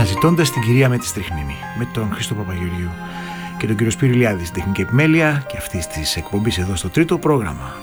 αναζητώντας την κυρία με τη στριχνίνη, με τον Χρήστο Παπαγεωργίου και τον κύριο Σπύρο Ηλιάδη στην τεχνική επιμέλεια και αυτής της εκπομπής εδώ στο τρίτο πρόγραμμα.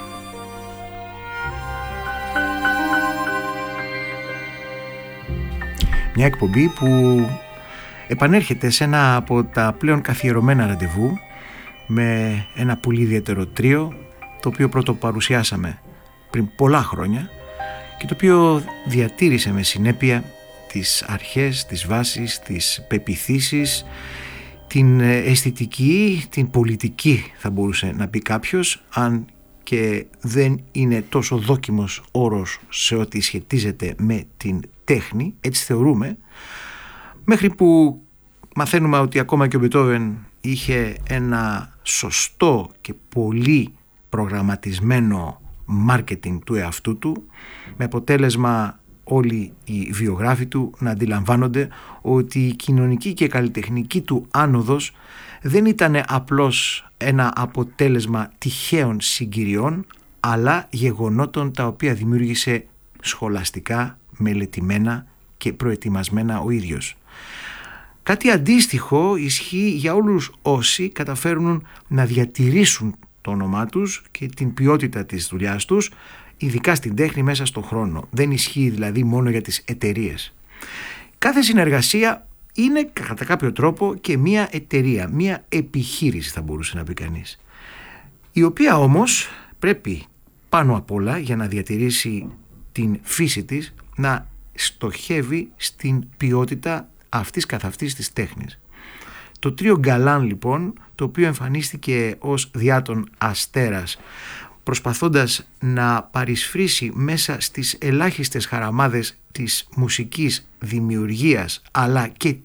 Μια εκπομπή που επανέρχεται σε ένα από τα πλέον καθιερωμένα ραντεβού με ένα πολύ ιδιαίτερο τρίο, το οποίο πρώτο παρουσιάσαμε πριν πολλά χρόνια και το οποίο διατήρησε με συνέπεια τις αρχές, τις βάσεις, τις πεποιθήσεις, την αισθητική, την πολιτική θα μπορούσε να πει κάποιος, αν και δεν είναι τόσο δόκιμος όρος σε ό,τι σχετίζεται με την τέχνη, έτσι θεωρούμε, μέχρι που μαθαίνουμε ότι ακόμα και ο Μπετόβεν είχε ένα σωστό και πολύ προγραμματισμένο μάρκετινγκ του εαυτού του, με αποτέλεσμα όλοι οι βιογράφοι του να αντιλαμβάνονται ότι η κοινωνική και καλλιτεχνική του άνοδος δεν ήταν απλώς ένα αποτέλεσμα τυχαίων συγκυριών, αλλά γεγονότων τα οποία δημιούργησε σχολαστικά, μελετημένα και προετοιμασμένα ο ίδιος. Κάτι αντίστοιχο ισχύει για όλους όσοι καταφέρνουν να διατηρήσουν το όνομά τους και την ποιότητα της δουλειάς τους, ειδικά στην τέχνη, μέσα στον χρόνο. Δεν ισχύει δηλαδή μόνο για τις εταιρείες. Κάθε συνεργασία είναι κατά κάποιο τρόπο και μια εταιρεία, μια επιχείρηση θα μπορούσε να πει κανείς, η οποία όμως πρέπει πάνω απ' όλα, για να διατηρήσει την φύση της, να στοχεύει στην ποιότητα αυτής καθ' αυτής της τέχνης. Το τρίο Γκαλάν λοιπόν, το οποίο εμφανίστηκε ως διάτων αστέρας, προσπαθώντας να παρισφρήσει μέσα στις ελάχιστες χαραμάδες της μουσικής δημιουργίας αλλά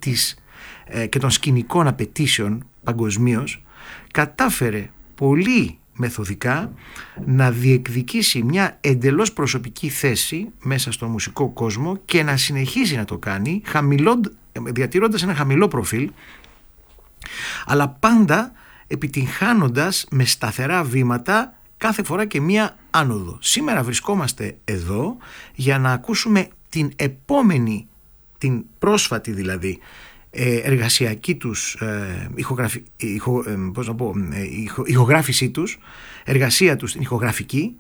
και των σκηνικών απαιτήσεων παγκοσμίως, κατάφερε πολύ μεθοδικά να διεκδικήσει μια εντελώς προσωπική θέση μέσα στο μουσικό κόσμο και να συνεχίζει να το κάνει διατηρώντας ένα χαμηλό προφίλ, αλλά πάντα επιτυγχάνοντας με σταθερά βήματα κάθε φορά και μία άνοδο. Σήμερα βρισκόμαστε εδώ για να ακούσουμε την επόμενη, την πρόσφατη δηλαδή, εργασιακή τους ηχογράφησή τους, εργασία τους ηχογραφική,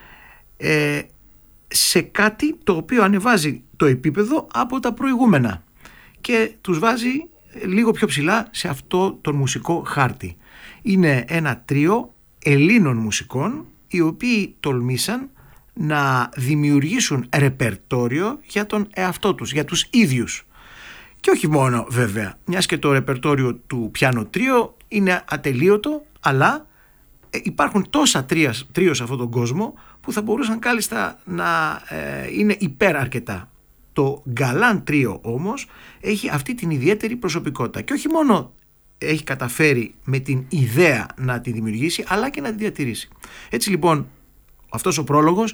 σε κάτι το οποίο ανεβάζει το επίπεδο από τα προηγούμενα και τους βάζει λίγο πιο ψηλά σε αυτό τον μουσικό χάρτη. Είναι ένα τρίο Ελλήνων μουσικών, οι οποίοι τολμήσαν να δημιουργήσουν ρεπερτόριο για τον εαυτό τους, για τους ίδιους. Και όχι μόνο βέβαια, μιας και το ρεπερτόριο του πιάνο τρίο είναι ατελείωτο, αλλά υπάρχουν τόσα τρίο σε αυτόν τον κόσμο που θα μπορούσαν κάλλιστα να είναι υπεραρκετά. Το Γκαλάν τρίο όμως έχει αυτή την ιδιαίτερη προσωπικότητα και όχι μόνο έχει καταφέρει με την ιδέα να τη δημιουργήσει, αλλά και να τη διατηρήσει. Έτσι λοιπόν αυτός ο πρόλογος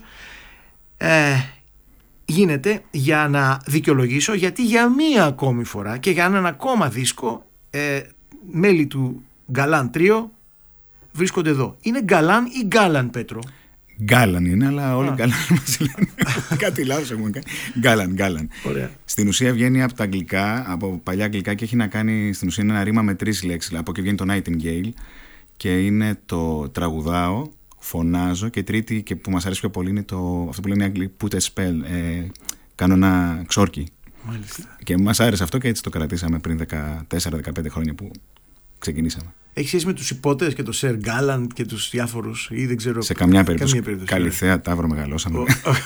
γίνεται για να δικαιολογήσω γιατί για μία ακόμη φορά και για έναν ακόμα δίσκο μέλη του Γκαλάν τρίο βρίσκονται εδώ. Είναι Γκαλάν ή Γκάλαν, Πέτρο? Γκάλαν είναι, αλλά όλοι Γκάλαν μας λένε. Κάτι λάθος έχουμε κάνει. Γκάλαν. Στην ουσία βγαίνει από τα αγγλικά, από παλιά αγγλικά, και έχει να κάνει στην ουσία ένα ρήμα με 3 λέξεις. Από εκεί βγαίνει το Nightingale και είναι το τραγουδάω, φωνάζω, και τρίτη και που μας αρέσει πιο πολύ είναι αυτό που λένε οι Άγγλοι put a spell, κάνω ένα ξόρκι. Μάλιστα. Και μας άρεσε αυτό και έτσι το κρατήσαμε πριν 14-15 χρόνια που ξεκινήσαμε. Έχει σχέση με τους υπότες και το Σερ Γκάλαντ και τους διάφορους, ή δεν ξέρω? Σε καμιά περίπτωση. Καλυθέα Ταύρο μεγαλώσαμε.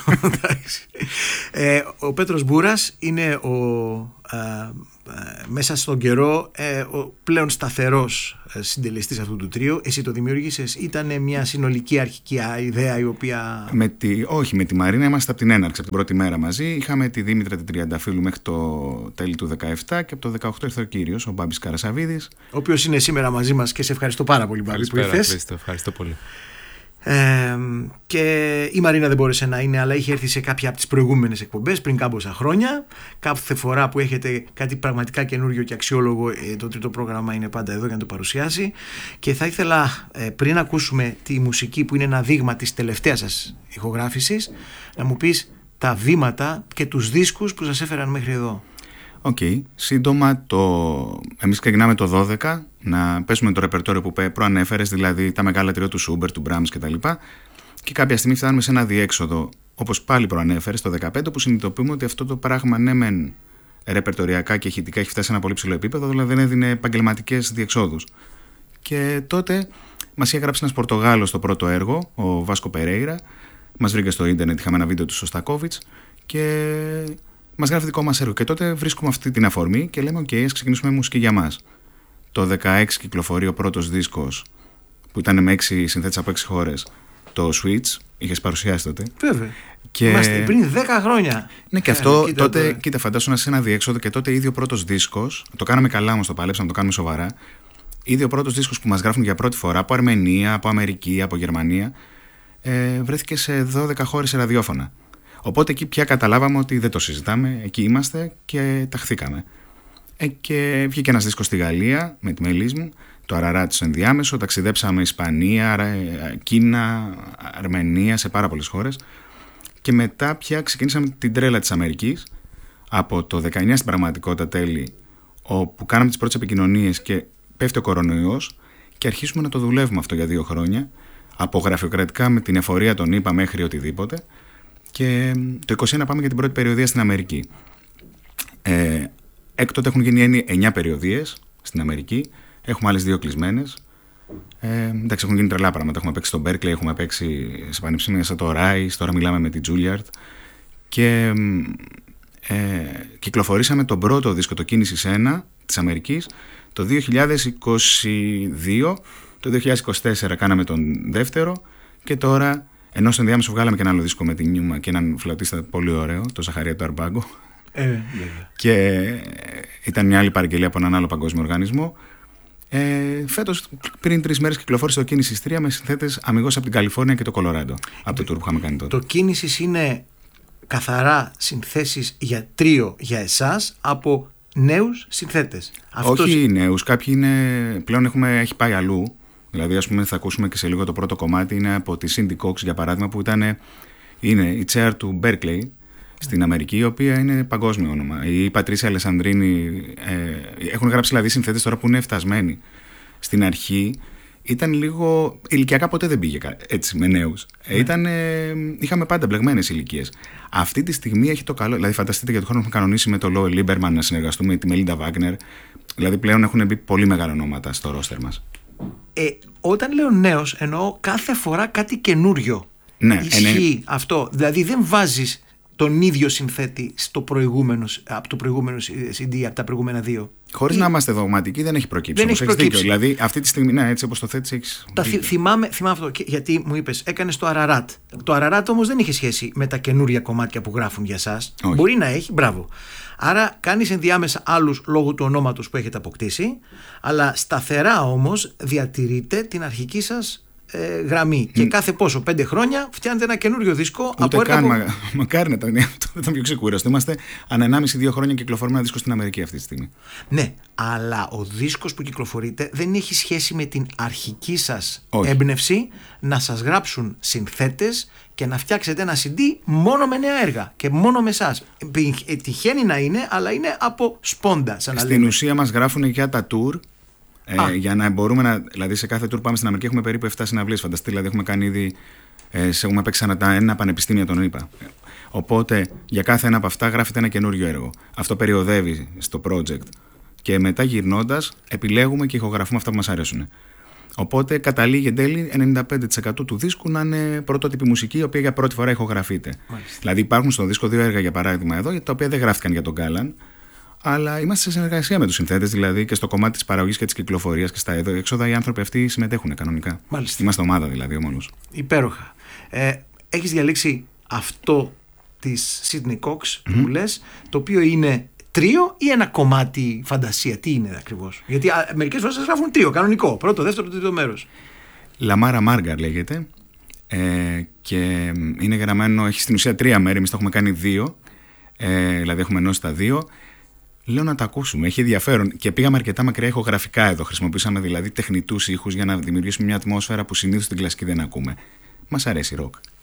Ο Πέτρος Μπούρας είναι μέσα στον καιρό ο πλέον σταθερός συντελεστής αυτού του τρίου. Εσύ το δημιούργησες? Ήταν μια συνολική αρχική ιδέα η οποία... Όχι, με τη Μαρίνα είμαστε από την έναρξη, από την πρώτη μέρα μαζί. Είχαμε τη Δήμητρα την Τριανταφύλου μέχρι το τέλη του 17 και από το 18 ήρθε ο κύριος, ο Μπάμπης Καρασαβίδης, ο οποίος είναι σήμερα μαζί μας και σε ευχαριστώ πάρα πολύ, Μπάμπη, που ήρθες. Ευχαριστώ πολύ. Και η Μαρίνα δεν μπόρεσε να είναι, αλλά είχε έρθει σε κάποια από τις προηγούμενες εκπομπές πριν κάμποσα χρόνια. Κάθε φορά που έχετε κάτι πραγματικά καινούριο και αξιόλογο, το τρίτο πρόγραμμα είναι πάντα εδώ για να το παρουσιάσει. Και θα ήθελα, πριν ακούσουμε τη μουσική που είναι ένα δείγμα της τελευταίας σας ηχογράφησης, να μου πεις τα βήματα και τους δίσκους που σας έφεραν μέχρι εδώ. Σύντομα, εμείς ξεκινάμε το 12 να πέσουμε το ρεπερτόριο που προανέφερες, δηλαδή τα μεγάλα τρίο του Σούμπερ, του Μπράμς κτλ. Και κάποια στιγμή φτάνουμε σε ένα διέξοδο, όπως πάλι προανέφερες, το 15, που συνειδητοποιούμε ότι αυτό το πράγμα ναι μεν ρεπερτοριακά και ηχητικά έχει φτάσει σε ένα πολύ ψηλό επίπεδο, δηλαδή δεν έδινε επαγγελματικές διεξόδους. Και τότε μας είχε γράψει ένας Πορτογάλος το πρώτο έργο, ο Βάσκο Περέιρα. Μας βρήκε στο ίντερνετ, είχαμε ένα βίντεο του Σωστακόβιτς και μας γράφει δικό μας έργο. Και τότε βρίσκουμε αυτή την αφορμή και λέμε: OK, ας ξεκινήσουμε μουσική για μας. Το 16 κυκλοφορεί ο πρώτος δίσκος που ήταν με 6 συνθέτες από 6 χώρες. Το Switch, είχες παρουσιάσει τότε. Βέβαια. Είμαστε πριν 10 χρόνια. Ναι, και αυτό τότε, κοίτα, φαντάσου να είσαι ένα διέξοδο και τότε ήδη ο πρώτος δίσκος. Το κάναμε καλά όμως, το παλέψαμε, το κάνουμε σοβαρά. Ήδη ο πρώτος δίσκος που μας γράφουν για πρώτη φορά από Αρμενία, από Αμερική, από Γερμανία, βρέθηκε σε 12 χώρες σε ραδιόφωνα. Οπότε εκεί πια καταλάβαμε ότι δεν το συζητάμε, εκεί είμαστε και ταχθήκαμε. Και βγήκε ένας δίσκος στη Γαλλία με τη Μελής μου, το Αραράτ στο ενδιάμεσο, ταξιδέψαμε Ισπανία, Κίνα, Αρμενία, σε πάρα πολλές χώρες. Και μετά πια ξεκίνησαμε την τρέλα της Αμερικής, από το 19 στην πραγματικότητα τέλη, όπου κάναμε τις πρώτες επικοινωνίες και πέφτει ο κορονοϊός και αρχίσουμε να το δουλεύουμε αυτό για 2 χρόνια, από γραφειοκρατικά με την εφορία των ΗΠΑ μέχρι οτιδήποτε. Και το 2021 πάμε για την πρώτη περιοδεία στην Αμερική. Έκτοτε έχουν γίνει 9 περιοδίες στην Αμερική. Έχουμε άλλες 2 κλεισμένες. Εντάξει, έχουν γίνει τρελά πράγματα. Έχουμε παίξει στο Berkeley, έχουμε παίξει σε πανεπιστήμια σαν το Rice, τώρα μιλάμε με την Juilliard. Και κυκλοφορήσαμε τον πρώτο δίσκο, το Κίνησης 1 της Αμερικής, το 2022. Το 2024 κάναμε τον δεύτερο και τώρα, ενώ στο ενδιάμεσο βγάλαμε και ένα άλλο δίσκο με την Νιούμα και έναν φλαουτίστα πολύ ωραίο, το Ζαχαρία του Αρμπάγκο. Και ήταν μια άλλη παραγγελία από έναν άλλο παγκόσμιο οργανισμό. Φέτος, πριν 3 μέρες, κυκλοφόρησε το Κίνησης 3 με συνθέτες αμιγώς από την Καλιφόρνια και το Κολοράντο, από το tour που είχαμε κάνει τότε. Το Κίνησης είναι καθαρά συνθέσεις για τρίο για εσάς από νέους συνθέτες. Όχι νέους, κάποιοι πλέον έχει πάει αλλού. Δηλαδή, ας πούμε, θα ακούσουμε και σε λίγο το πρώτο κομμάτι, είναι από τη Cindy Cox, για παράδειγμα, που είναι η chair του Berkeley στην Αμερική, η οποία είναι παγκόσμιο όνομα. Η Πατρίσια Αλεσανδρίνη, έχουν γράψει δηλαδή συνθέτες τώρα που είναι φτασμένοι. Στην αρχή ήταν λίγο. Ηλικιακά ποτέ δεν πήγε έτσι με νέους. Είχαμε πάντα μπλεγμένες ηλικίες. Αυτή τη στιγμή έχει το καλό. Δηλαδή, φανταστείτε για τον χρόνο που έχουμε κανονίσει με τον Λόε Λίμπερμαν να συνεργαστούμε, τη Μελίντα Βάγνερ. Δηλαδή, πλέον έχουν μπει πολύ μεγάλα ονόματα στο ρόστερ μας. Όταν λέω νέος, εννοώ κάθε φορά κάτι καινούριο. Ναι, ισχύει αυτό. Δηλαδή, δεν βάζεις τον ίδιο συνθέτη από το προηγούμενο CD, από τα προηγούμενα 2. Χωρίς να είμαστε δογματικοί, δεν έχει προκύψει. Δεν έχει προκύψει. Δηλαδή, αυτή τη στιγμή, ναι, έτσι όπως το θέτεις, έχεις. Θυμάμαι αυτό, γιατί μου είπες, έκανες το Αραράτ. Το Αραράτ όμως δεν είχε σχέση με τα καινούρια κομμάτια που γράφουν για εσάς. Μπορεί να έχει, μπράβο. Άρα κάνεις ενδιάμεσα άλλους λόγω του ονόματος που έχετε αποκτήσει, αλλά σταθερά όμως διατηρείτε την αρχική σας γραμμή. Και κάθε 5 χρόνια φτιάνετε ένα καινούριο δίσκο. Ούτε από καν, μακάρι να ήταν πιο ξεκούραστο. Είμαστε ανά 1,5-2 χρόνια κυκλοφορούμε ένα δίσκο στην Αμερική αυτή τη στιγμή. Ναι, αλλά ο δίσκος που κυκλοφορείτε δεν έχει σχέση με την αρχική σας έμπνευση να σας γράψουν συνθέτες και να φτιάξετε ένα CD μόνο με νέα έργα και μόνο με εσάς. Τυχαίνει να είναι, αλλά είναι από σπόντα. Στην ουσία μας γράφουν για τα tour. Για να μπορούμε δηλαδή σε κάθε tour πάμε στην Αμερική έχουμε περίπου 7 συναυλίες. Φανταστείτε, δηλαδή έχουμε κάνει ήδη. Έχουμε παίξει ένα πανεπιστήμιο, τον είπα. Οπότε για κάθε ένα από αυτά γράφεται ένα καινούριο έργο. Αυτό περιοδεύει στο project. Και μετά γυρνώντας επιλέγουμε και ηχογραφούμε αυτά που μας αρέσουν. Οπότε καταλήγει εν τέλει 95% του δίσκου να είναι πρωτότυπη μουσική, η οποία για πρώτη φορά ηχογραφείται. Μάλιστα. Δηλαδή υπάρχουν στο δίσκο 2 έργα, για παράδειγμα, εδώ, τα οποία δεν γράφτηκαν για τον Γκάλαν. Αλλά είμαστε σε συνεργασία με τους συνθέτες, δηλαδή και στο κομμάτι της παραγωγής και της κυκλοφορίας και στα έξοδα οι άνθρωποι αυτοί συμμετέχουν κανονικά. Μάλιστα. Είμαστε ομάδα δηλαδή ομόλους. Υπέροχα. Έχεις διαλέξει αυτό της Sydney Cox που λες, το οποίο είναι τρίο ή ένα κομμάτι φαντασία, τι είναι ακριβώς? Γιατί μερικές φορές σας γράφουν τρίο, κανονικό, πρώτο, δεύτερο, τρίτο μέρος. Λαμάρα Μάργαρ λέγεται και είναι γραμμένο, έχει στην ουσία 3 μέρη, εμείς το έχουμε κάνει 2, δηλαδή έχουμε ενώσει τα 2. Λέω να τα ακούσουμε, έχει ενδιαφέρον και πήγαμε αρκετά μακριά ηχογραφικά εδώ. Χρησιμοποιήσαμε δηλαδή τεχνητούς ήχους για να δημιουργήσουμε μια ατμόσφαιρα που συνήθως στην κλασική δεν ακούμε. Μας αρέσει ροκ.